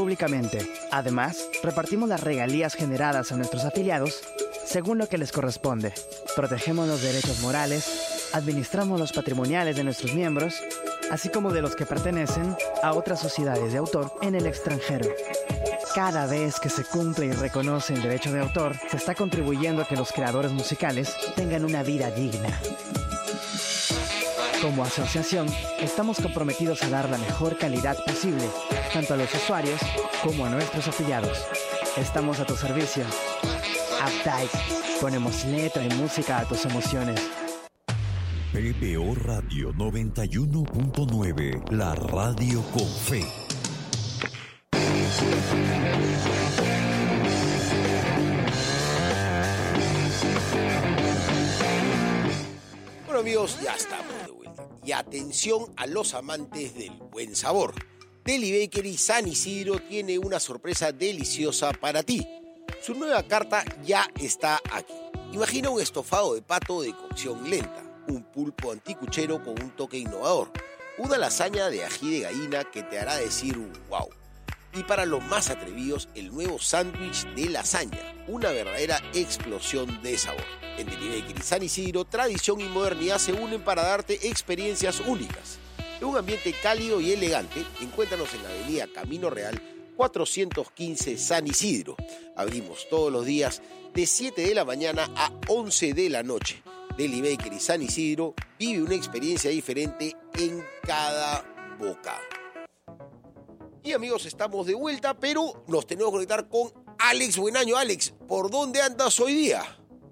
públicamente. Además, repartimos las regalías generadas a nuestros afiliados según lo que les corresponde. Protegemos los derechos morales, administramos los patrimoniales de nuestros miembros, así como de los que pertenecen a otras sociedades de autor en el extranjero. Cada vez que se cumple y reconoce el derecho de autor, se está contribuyendo a que los creadores musicales tengan una vida digna. Como asociación, estamos comprometidos a dar la mejor calidad posible, tanto a los usuarios como a nuestros afiliados. Estamos a tu servicio. Updike. Ponemos letra y música a tus emociones. PPO Radio 91.9, la radio con fe. Bueno, amigos, ya estamos de vuelta. Y atención a los amantes del buen sabor. Deli Bakery San Isidro tiene una sorpresa deliciosa para ti. Su nueva carta ya está aquí. Imagina un estofado de pato de cocción lenta, un pulpo anticuchero con un toque innovador, una lasaña de ají de gallina que te hará decir wow. Y para los más atrevidos, el nuevo sándwich de lasaña, una verdadera explosión de sabor. En Deli Bakery San Isidro, tradición y modernidad se unen para darte experiencias únicas. En un ambiente cálido y elegante, encuéntranos en la avenida Camino Real 415 San Isidro. Abrimos todos los días de 7 de la mañana a 11 de la noche. Deli Bakery San Isidro vive una experiencia diferente en cada boca. Y amigos, estamos de vuelta, pero nos tenemos que conectar con Alex Buenaño. Alex, ¿por dónde andas hoy día?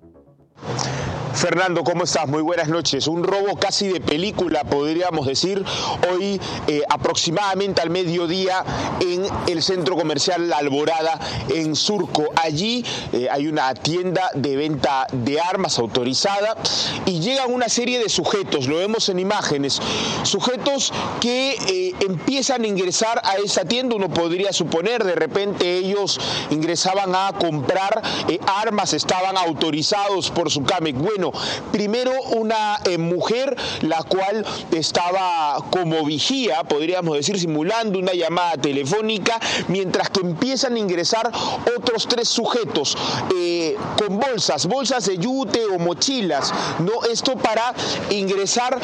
Fernando, ¿cómo estás? Muy buenas noches. Un robo casi de película, podríamos decir, hoy aproximadamente al mediodía en el centro comercial La Alborada, en Surco. Allí hay una tienda de venta de armas autorizada y llegan una serie de sujetos, lo vemos en imágenes, sujetos que empiezan a ingresar a esa tienda. Uno podría suponer, de repente ellos ingresaban a comprar armas, estaban autorizados por su CAMEC. Bueno, primero una mujer, la cual estaba como vigía, podríamos decir, simulando una llamada telefónica, mientras que empiezan a ingresar otros 3 sujetos con bolsas de yute o mochilas, ¿no? Esto para ingresar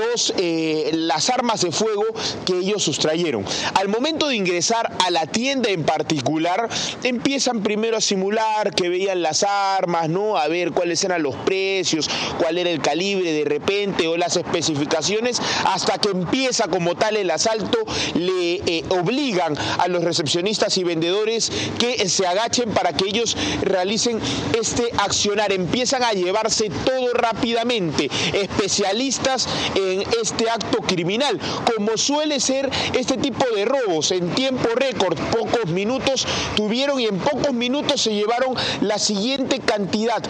las armas de fuego que ellos sustrayeron. Al momento de ingresar a la tienda en particular, empiezan primero a simular que veían las armas, ¿no? A ver cuáles eran los precios, cuál era el calibre de repente o las especificaciones, hasta que empieza como tal el asalto. Le obligan a los recepcionistas y vendedores que se agachen para que ellos realicen este accionar. Empiezan a llevarse todo rápidamente, especialistas en este acto criminal, como suele ser este tipo de robos. En tiempo récord, pocos minutos tuvieron y en pocos minutos se llevaron la siguiente cantidad: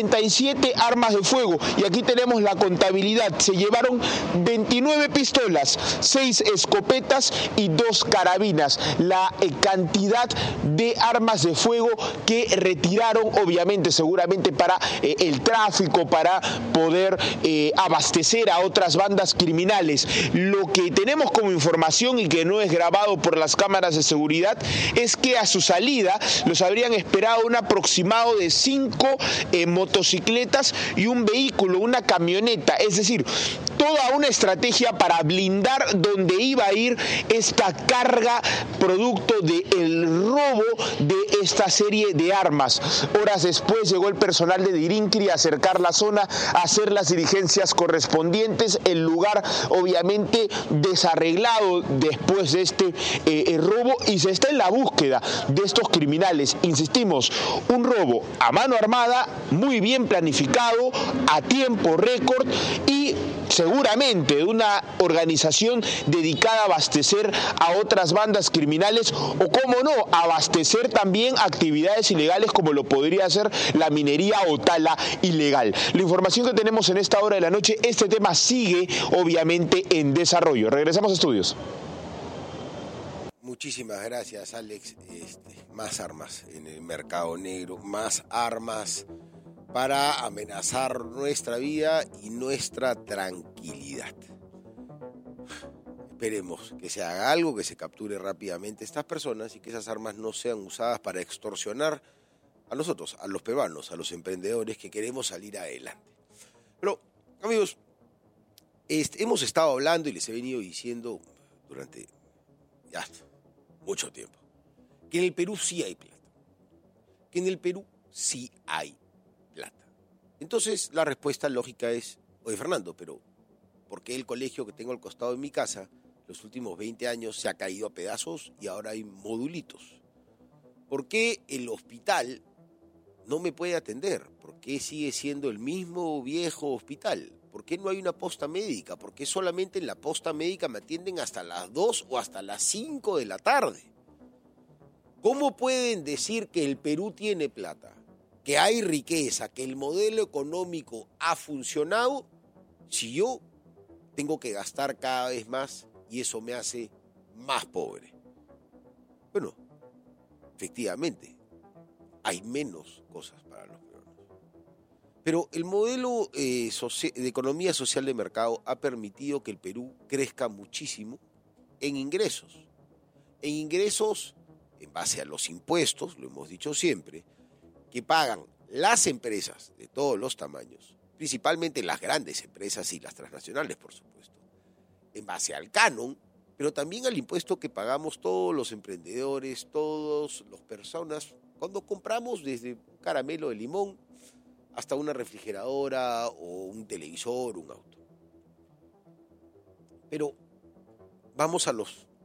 37 armas de fuego. Y aquí tenemos la contabilidad: se llevaron 29 pistolas, 6 escopetas y 2 carabinas. La cantidad de armas de fuego que retiraron, obviamente, seguramente para el tráfico, para poder abastecer a otras bandas criminales. Lo que tenemos como información y que no es grabado por las cámaras de seguridad es que a su salida los habrían esperado un aproximado de 5 motocicletas y un vehículo, una camioneta. Es decir, toda una estrategia para blindar donde iba a ir esta carga producto del robo de esta serie de armas. Horas después llegó el personal de Dirincri a acercar la zona, a hacer las diligencias correspondientes. El lugar obviamente desarreglado después de este robo, y se está en la búsqueda de estos criminales. Insistimos, un robo a mano armada, muy bien planificado, a tiempo récord y seguramente de una organización dedicada a abastecer a otras bandas criminales o, cómo no, abastecer también actividades ilegales como lo podría ser la minería o tala ilegal. La información que tenemos en esta hora de la noche, este tema sigue obviamente en desarrollo. Regresamos a estudios. Muchísimas gracias, Alex. Más armas en el mercado negro, más armas para amenazar nuestra vida y nuestra tranquilidad. Esperemos que se haga algo, que se capture rápidamente estas personas y que esas armas no sean usadas para extorsionar a nosotros, a los peruanos, a los emprendedores que queremos salir adelante. Pero, amigos, hemos estado hablando y les he venido diciendo durante ya mucho tiempo que en el Perú sí hay plata. Que en el Perú sí hay plata. Entonces, la respuesta lógica es, oye, Fernando, pero ¿por qué el colegio que tengo al costado de mi casa los últimos 20 años se ha caído a pedazos y ahora hay modulitos? ¿Por qué el hospital no me puede atender? ¿Por qué sigue siendo el mismo viejo hospital? ¿Por qué no hay una posta médica? ¿Por qué solamente en la posta médica me atienden hasta las 2 o hasta las 5 de la tarde? ¿Cómo pueden decir que el Perú tiene plata, que hay riqueza, que el modelo económico ha funcionado, si yo tengo que gastar cada vez más y eso me hace más pobre? Bueno, efectivamente, hay menos cosas para los peruanos. Pero el modelo de economía social de mercado ha permitido que el Perú crezca muchísimo en ingresos. En ingresos en base a los impuestos, lo hemos dicho siempre, que pagan las empresas de todos los tamaños, principalmente las grandes empresas y las transnacionales, por supuesto, en base al canon, pero también al impuesto que pagamos todos los emprendedores, todas las personas, cuando compramos desde un caramelo de limón hasta una refrigeradora o un televisor, un auto. Pero vamos al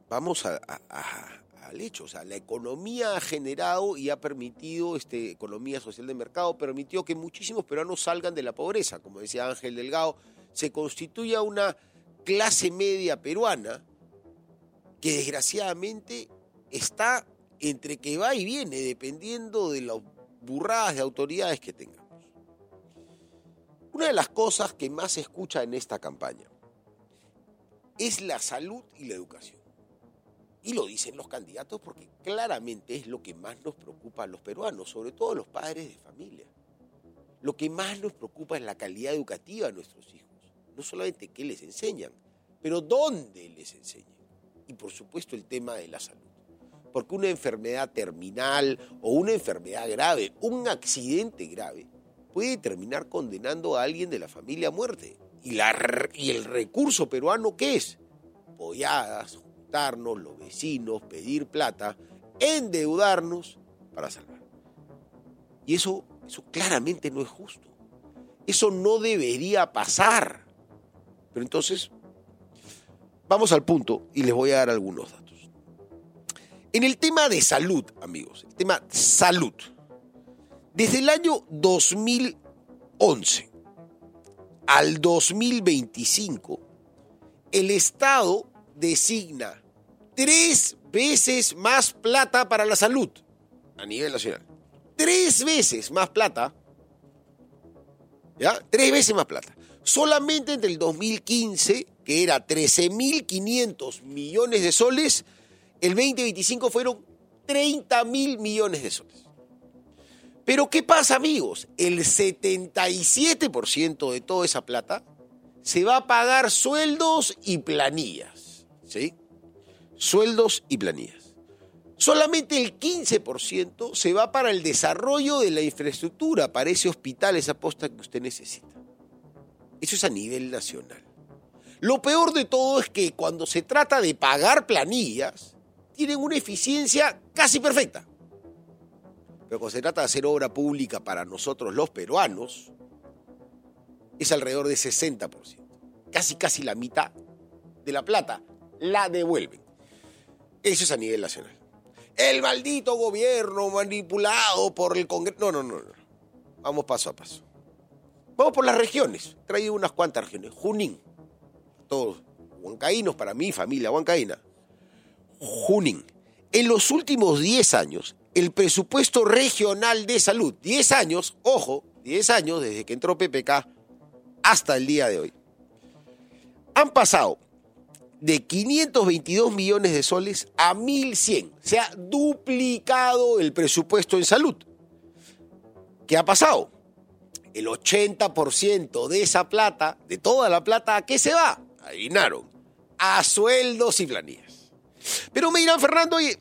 hecho. O sea, la economía ha generado y ha permitido, economía social de mercado, permitió que muchísimos peruanos salgan de la pobreza. Como decía Ángel Delgado, se constituya una clase media peruana que desgraciadamente está entre que va y viene, dependiendo de las burradas de autoridades que tengamos. Una de las cosas que más se escucha en esta campaña es la salud y la educación. Y lo dicen los candidatos porque claramente es lo que más nos preocupa a los peruanos, sobre todo a los padres de familia. Lo que más nos preocupa es la calidad educativa de nuestros hijos. No solamente qué les enseñan, pero dónde les enseñan. Y por supuesto el tema de la salud. Porque una enfermedad terminal o una enfermedad grave, un accidente grave, puede terminar condenando a alguien de la familia a muerte. ¿Y el recurso peruano qué es? Polladas, juntarnos, los vecinos, pedir plata, endeudarnos para salvar. Y eso claramente no es justo. Eso no debería pasar. Pero entonces, vamos al punto y les voy a dar algunos datos. En el tema de salud, amigos, el tema salud, desde el año 2011 al 2025, el Estado designa 3 veces más plata para la salud a nivel nacional. 3 veces más plata, ¿ya? 3 veces más plata. Solamente entre el 2015, que era 13.500 millones de soles, el 2025 fueron 30.000 millones de soles. Pero ¿qué pasa, amigos? El 77% de toda esa plata se va a pagar sueldos y planillas, ¿sí? Sueldos y planillas. Solamente el 15% se va para el desarrollo de la infraestructura, para ese hospital, esa posta que usted necesita. Eso es a nivel nacional. Lo peor de todo es que cuando se trata de pagar planillas, tienen una eficiencia casi perfecta. Pero cuando se trata de hacer obra pública para nosotros los peruanos, es alrededor de 60%. Casi la mitad de la plata la devuelven. Eso es a nivel nacional. El maldito gobierno manipulado por el Congreso. No. Vamos paso a paso. Vamos por las regiones. Traigo unas cuantas regiones. Junín. Todos huancaínos, para mi familia huancaína. Junín. En los últimos 10 años, el presupuesto regional de salud, 10 años, ojo, 10 años desde que entró PPK hasta el día de hoy, han pasado de 522 millones de soles a 1.100. Se ha duplicado el presupuesto en salud. ¿Qué ha pasado? El 80% de esa plata, de toda la plata, ¿a qué se va? Adivinaron. a sueldos y planillas. Pero me dirán, Fernando, oye,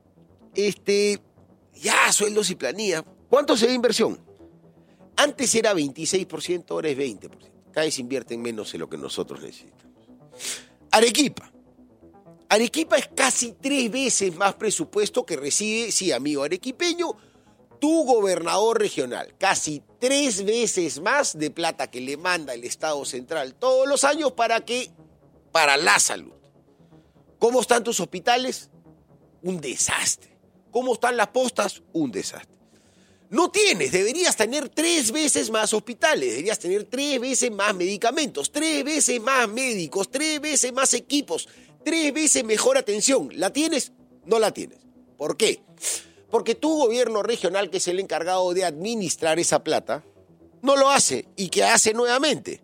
ya sueldos y planillas, ¿cuánto se da inversión? Antes era 26%, ahora es 20%. Cada vez invierten menos en lo que nosotros necesitamos. Arequipa. Arequipa es casi 3 veces más presupuesto que recibe, sí, amigo arequipeño, tu gobernador regional. Casi 3 veces más de plata que le manda el Estado Central todos los años para la salud. ¿Cómo están tus hospitales? Un desastre. ¿Cómo están las postas? Un desastre. No tienes, deberías tener 3 veces más hospitales, deberías tener 3 veces más medicamentos, 3 veces más médicos, 3 veces más equipos, 3 veces mejor atención. ¿La tienes? No la tienes. ¿Por qué? Porque tu gobierno regional, que es el encargado de administrar esa plata, no lo hace. ¿Y qué hace nuevamente?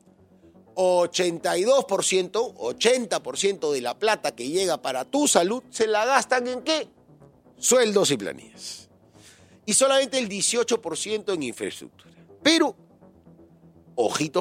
80% de la plata que llega para tu salud se la gastan ¿en qué? Sueldos y planillas. Y solamente el 18% en infraestructura. Pero, ojito,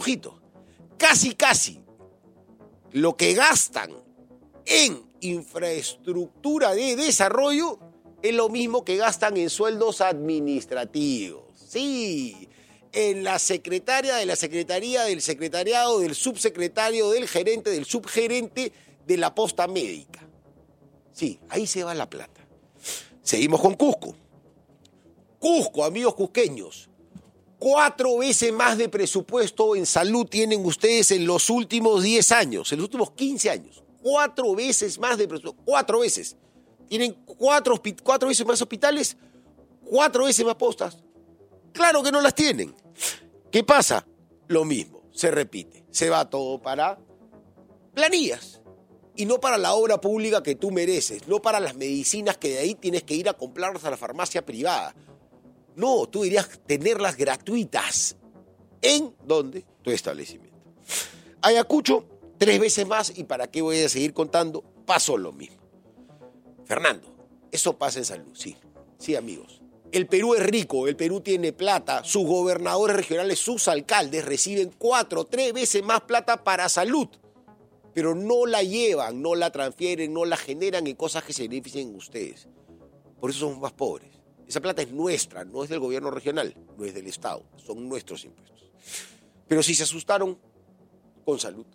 casi, lo que gastan en infraestructura de desarrollo es lo mismo que gastan en sueldos administrativos. Sí, en la secretaria de la secretaría, del secretariado, del subsecretario, del gerente, del subgerente, de la posta médica. Sí, ahí se va la plata. Seguimos con Cusco. Cusco, amigos cusqueños, 4 veces más de presupuesto en salud tienen ustedes en los últimos 10 años, en los últimos 15 años. 4 veces más de presupuesto, 4 veces. Tienen 4 veces más hospitales, 4 veces más postas. Claro que no las tienen. ¿Qué pasa? Lo mismo, se repite. Se va todo para planillas. Y no para la obra pública que tú mereces, no para las medicinas que de ahí tienes que ir a comprarlas a la farmacia privada. No, tú deberías tenerlas gratuitas. ¿En dónde? Tu establecimiento. Ayacucho, 3 veces más, y para qué voy a seguir contando, pasó lo mismo. Fernando, eso pasa en salud, sí. Sí, amigos. El Perú es rico, el Perú tiene plata, sus gobernadores regionales, sus alcaldes reciben 3 veces más plata para salud, pero no la llevan, no la transfieren, no la generan en cosas que se beneficien a ustedes. Por eso somos más pobres. Esa plata es nuestra, no es del gobierno regional, no es del Estado, son nuestros impuestos. Pero si se asustaron, con salud.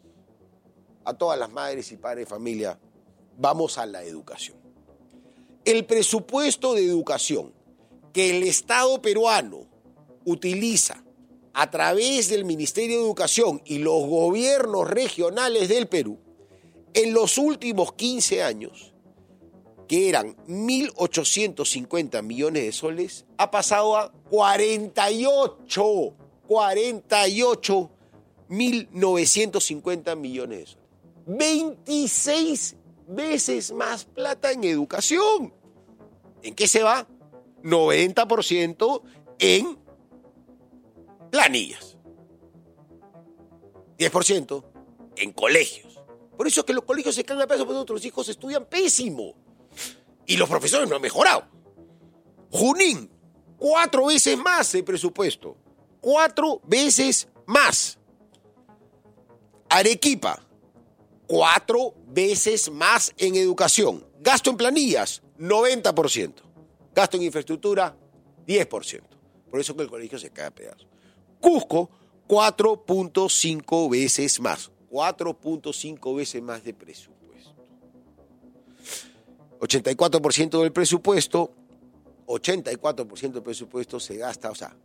A todas las madres y padres de familia, vamos a la educación. El presupuesto de educación que el Estado peruano utiliza a través del Ministerio de Educación y los gobiernos regionales del Perú, en los últimos 15 años, que eran 1.850 millones de soles, ha pasado a 48.950 millones de soles. 26 veces más plata en educación. ¿En qué se va? 90% en planillas. 10% en colegios. Por eso es que los colegios se caen a pedazos porque nuestros hijos estudian pésimo. Y los profesores no han mejorado. Junín, 4 veces más el presupuesto. 4 veces más. Arequipa, 4 veces más en educación. Gasto en planillas, 90%. Gasto en infraestructura, 10%. Por eso que el colegio se cae a pedazos. Cusco, 4.5 veces más. 4.5 veces más de presupuesto. 84% del presupuesto, 84% del presupuesto se gasta, o sea,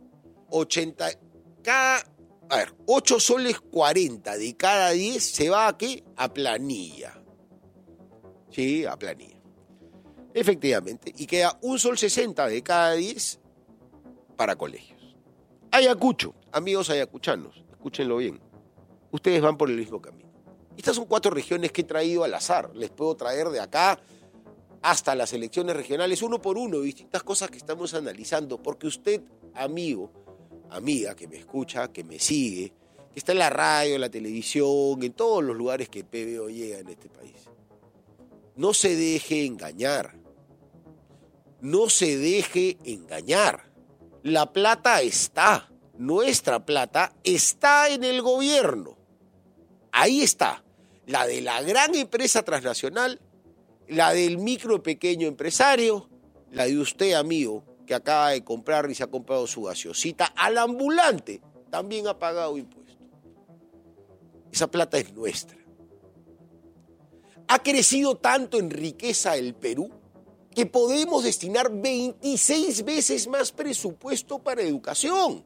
8 soles 40 de cada 10 se va ¿a qué? A planilla. Sí, a planilla. Efectivamente. Y queda 1 sol 60 de cada 10 para colegios. Ayacucho, amigos ayacuchanos, escúchenlo bien. Ustedes van por el mismo camino. Estas son 4 regiones que he traído al azar. Les puedo traer de acá hasta las elecciones regionales, uno por uno, distintas cosas que estamos analizando, porque usted, amigo, amiga, que me escucha, que me sigue, que está en la radio, en la televisión, en todos los lugares que PBO llega en este país, no se deje engañar. No se deje engañar. La plata está, nuestra plata está en el gobierno. Ahí está. La de la gran empresa transnacional, la del micro y pequeño empresario, la de usted, amigo, que acaba de comprar y se ha comprado su gaseosita. Al ambulante también ha pagado impuestos. Esa plata es nuestra. Ha crecido tanto en riqueza el Perú que podemos destinar 26 veces más presupuesto para educación.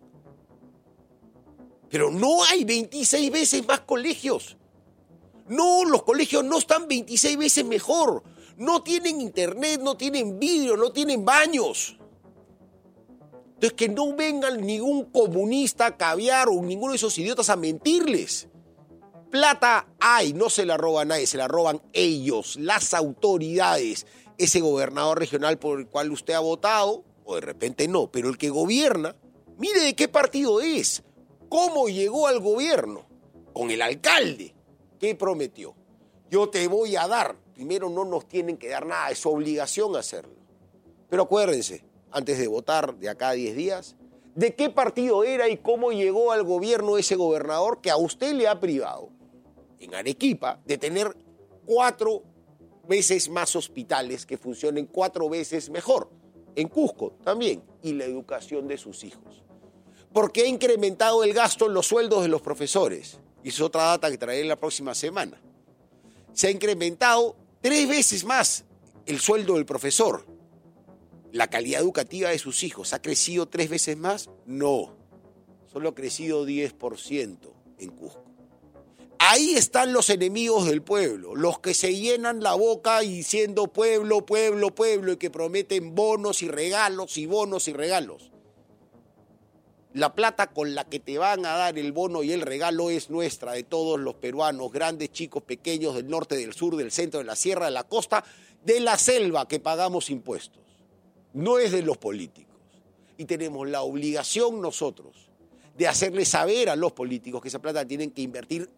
Pero no hay 26 veces más colegios. No, los colegios no están 26 veces mejor. No tienen internet, no tienen vidrio, no tienen baños. Entonces que no vengan ningún comunista, caviar o ninguno de esos idiotas a mentirles. Plata hay, no se la roba nadie, se la roban ellos, las autoridades. Ese gobernador regional por el cual usted ha votado, o de repente no, pero el que gobierna, mire de qué partido es, cómo llegó al gobierno, con el alcalde. ¿Qué prometió? Yo te voy a dar. Primero no nos tienen que dar nada, es su obligación hacerlo. Pero acuérdense, antes de votar de acá a 10 días, de qué partido era y cómo llegó al gobierno ese gobernador que a usted le ha privado, en Arequipa, de tener 4 veces más hospitales que funcionen 4 veces mejor. En Cusco también. Y la educación de sus hijos. Porque ha incrementado el gasto en los sueldos de los profesores. Y es otra data que traeré la próxima semana. Se ha incrementado 3 veces más el sueldo del profesor. ¿La calidad educativa de sus hijos ha crecido 3 veces más? No. Solo ha crecido 10% en Cusco. Ahí están los enemigos del pueblo, los que se llenan la boca diciendo pueblo, pueblo, pueblo, y que prometen bonos y regalos y bonos y regalos. La plata con la que te van a dar el bono y el regalo es nuestra, de todos los peruanos, grandes, chicos, pequeños, del norte, del sur, del centro, de la sierra, de la costa, de la selva, que pagamos impuestos. No es de los políticos. Y tenemos la obligación nosotros de hacerles saber a los políticos que esa plata tienen que invertir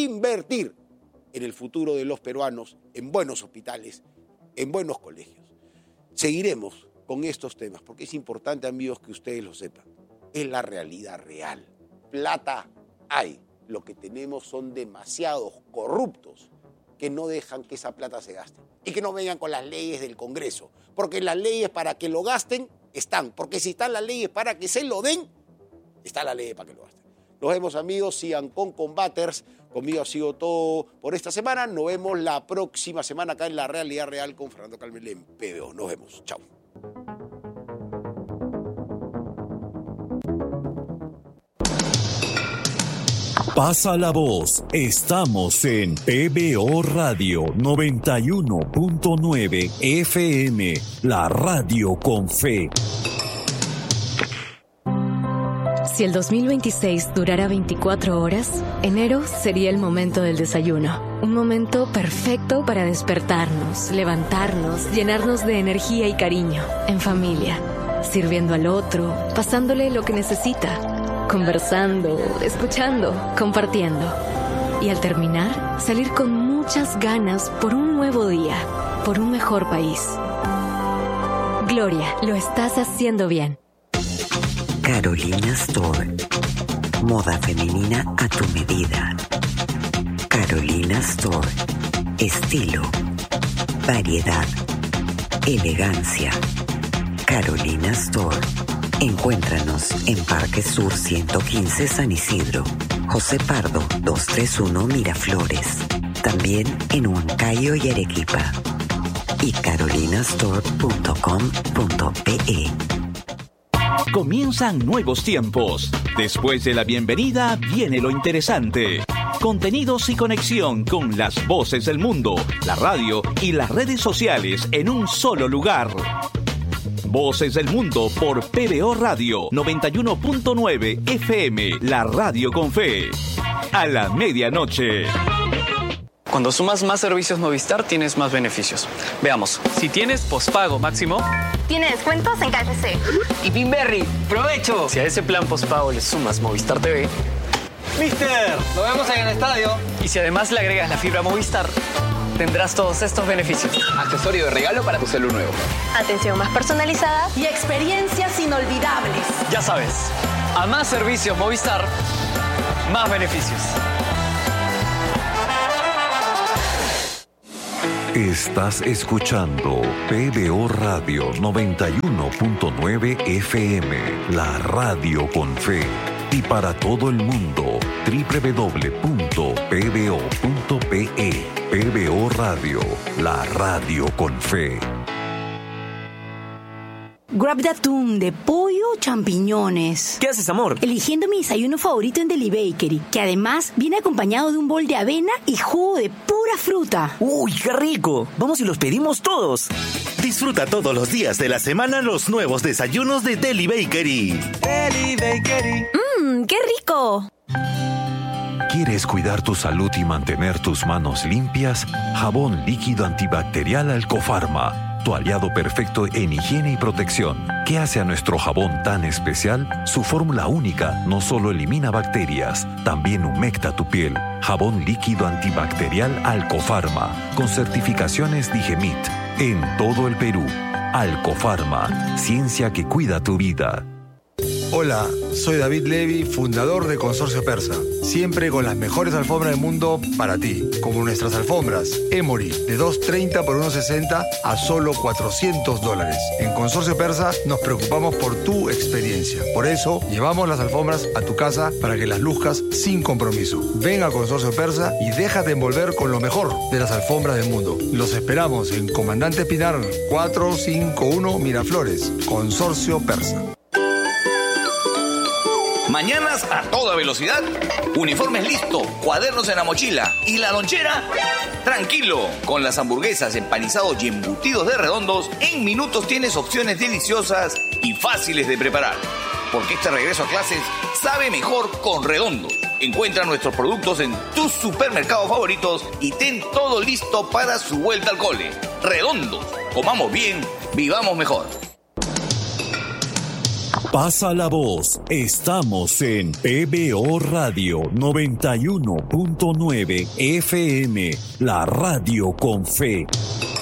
en el futuro de los peruanos, en buenos hospitales, en buenos colegios. Seguiremos con estos temas, porque es importante, amigos, que ustedes lo sepan. Es la realidad real. Plata hay. Lo que tenemos son demasiados corruptos que no dejan que esa plata se gaste. Y que no vengan con las leyes del Congreso. Porque las leyes para que lo gasten están. Porque si están las leyes para que se lo den, está la ley para que lo gasten. Nos vemos, amigos. Sigan con Combaters. Conmigo ha sido todo por esta semana. Nos vemos la próxima semana acá en La Realidad Real con Fernando Calmel en PBO. Nos vemos. Chao. Pasa la voz. Estamos en PBO Radio 91.9 FM, la radio con fe. Si el 2026 durara 24 horas, enero sería el momento del desayuno. Un momento perfecto para despertarnos, levantarnos, llenarnos de energía y cariño, en familia, sirviendo al otro, pasándole lo que necesita. Conversando, escuchando, compartiendo. Y al terminar, salir con muchas ganas por un nuevo día, por un mejor país. Gloria, lo estás haciendo bien. Carolina Store. Moda femenina a tu medida. Carolina Store. Estilo, variedad, elegancia. Carolina Store. Encuéntranos en Parque Sur 115 San Isidro, José Pardo 231 Miraflores, también en Huancayo y Arequipa, y carolinastore.com.pe. Comienzan nuevos tiempos. Después de la bienvenida viene lo interesante. Contenidos y conexión con las voces del mundo, la radio y las redes sociales en un solo lugar. Voces del Mundo por PBO Radio 91.9 FM, la radio con fe. A la medianoche. Cuando sumas más servicios Movistar, tienes más beneficios. Veamos. Si tienes pospago máximo, tiene descuentos en KFC. Y Pinberry, ¡provecho! Si a ese plan pospago le sumas Movistar TV, ¡Mister! ¡Nos vemos en el estadio! Y si además le agregas la fibra Movistar, tendrás todos estos beneficios. Accesorio de regalo para tu celu nuevo. Atención más personalizada y experiencias inolvidables. Ya sabes, a más servicios Movistar, más beneficios. Estás escuchando PBO Radio 91.9 FM, la radio con fe. Y para todo el mundo, www.pbo.pe. PBO Radio, la radio con fe. Grab de atún, de pollo o champiñones. ¿Qué haces, amor? Eligiendo mi desayuno favorito en Deli Bakery, que además viene acompañado de un bol de avena y jugo de pura fruta. ¡Uy, qué rico! Vamos y los pedimos todos. Disfruta todos los días de la semana los nuevos desayunos de Deli Bakery. Deli Bakery. ¡Qué rico! ¿Quieres cuidar tu salud y mantener tus manos limpias? Jabón líquido antibacterial Alcofarma. Tu aliado perfecto en higiene y protección. ¿Qué hace a nuestro jabón tan especial? Su fórmula única no solo elimina bacterias, también humecta tu piel. Jabón líquido antibacterial Alcofarma, con certificaciones Digemit, en todo el Perú. Alcofarma, ciencia que cuida tu vida. Hola, soy David Levy, fundador de Consorcio Persa. Siempre con las mejores alfombras del mundo para ti, como nuestras alfombras Emory de 230 por 160 a solo $400. En Consorcio Persa nos preocupamos por tu experiencia. Por eso llevamos las alfombras a tu casa para que las luzcas sin compromiso. Ven a Consorcio Persa y déjate envolver con lo mejor de las alfombras del mundo. Los esperamos en Comandante Pinar 451 Miraflores. Consorcio Persa. Mañanas a toda velocidad, uniformes listo, cuadernos en la mochila y la lonchera. Tranquilo, con las hamburguesas, empanizados y embutidos de Redondos, en minutos tienes opciones deliciosas y fáciles de preparar. Porque este regreso a clases sabe mejor con Redondos. Encuentra nuestros productos en tus supermercados favoritos y ten todo listo para su vuelta al cole. Redondos, comamos bien, vivamos mejor. Pasa la voz. Estamos en PBO Radio 91.9 FM, la radio con fe.